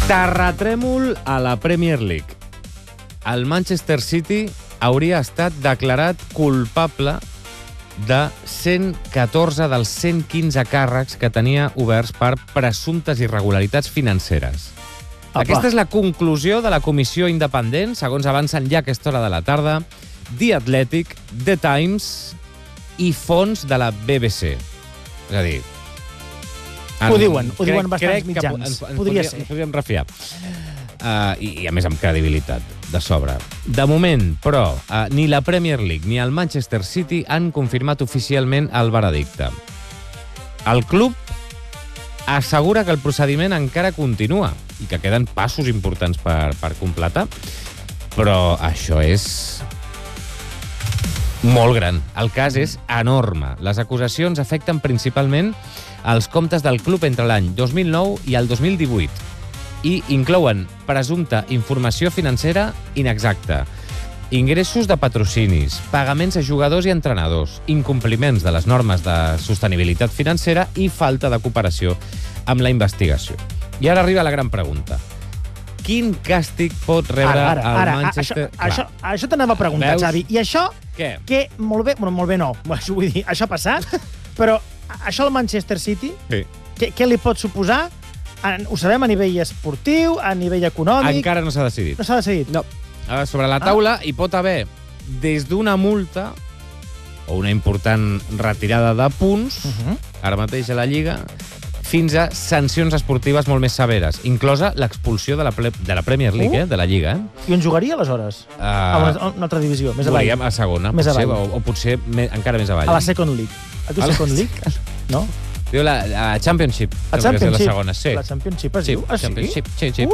Terratrèmol a la Premier League. El Manchester City hauria estat declarat culpable de 114 dels 115 càrrecs que tenia oberts per presumptes irregularitats financeres. Aquesta és la conclusió de la comissió independent, segons avancen ja a aquesta hora de la tarda, The Athletic, The Times i fons de la BBC. És a dir... Ho diuen bastants mitjans. Podria ser. Ens podríem refiar. I a més amb credibilitat, de sobre. De moment, però, ni la Premier League ni el Manchester City han confirmat oficialment el veredicte. El club assegura que el procediment encara continua i que queden passos importants per completar, però això és molt gran. El cas és enorme. Les acusacions afecten principalment els comptes del club entre l'any 2009 i el 2018 i inclouen presumpta informació financera inexacta, ingressos de patrocinis, pagaments a jugadors i entrenadors, incompliments de les normes de sostenibilitat financera i falta de cooperació amb la investigació. I ara arriba la gran pregunta. Quin càstig pot rebre el Manchester... Això t'anava a preguntar, Xavi. I això, què? Que molt bé, bueno, molt bé no, vull dir, això ha passat, però això al Manchester City, Sí. què li pot suposar? Ho sabem a nivell esportiu, a nivell econòmic... Encara no s'ha decidit. No s'ha decidit? No. Sobre la taula hi pot haver des d'una multa o una important retirada de punts, ara mateix a la Lliga, fins a sancions esportives molt més severes, inclosa l'expulsió de la Premier League, de la Lliga. I on jugaria, aleshores? A una altra divisió, més avall? A segona, més potser, avall. o potser encara més avall. A la Second League. A tu Second League? No? Diu la Championship. La Championship? La segona, sí. La Championship es diu? Championship, sí.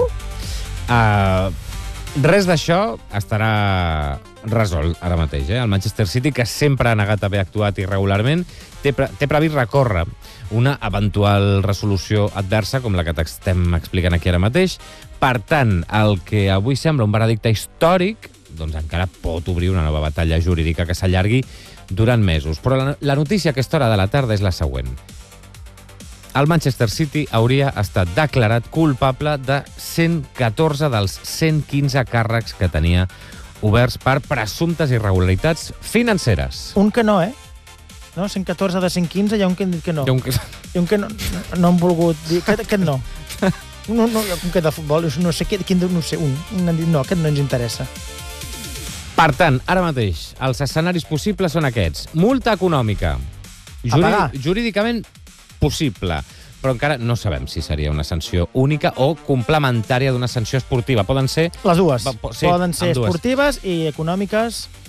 Res d'això estarà resolt ara mateix. El Manchester City, que sempre ha negat haver actuat irregularment, té previst recórrer una eventual resolució adversa, com la que t'estem explicant aquí ara mateix. Per tant, el que avui sembla un veredicte històric, doncs encara pot obrir una nova batalla jurídica que s'allargui durant mesos. Però la notícia a aquesta hora de la tarda és la següent. El Manchester City hauria estat declarat culpable de 114 dels 115 càrrecs que tenia oberts per presumptes irregularitats financeres. Un que no, No? 114 de 115, hi ha un que han dit que no. Hi ha un que no han volgut dir. Aquest no. No, un que de futbol, no sé, no sé, un han dit no, aquest no ens interessa. Per tant, ara mateix, els escenaris possibles són aquests. Multa econòmica. Jurídicament possible, però encara no sabem si seria una sanció única o complementària d'una sanció esportiva. Poden ser... Les dues. Sí, poden ser esportives i econòmiques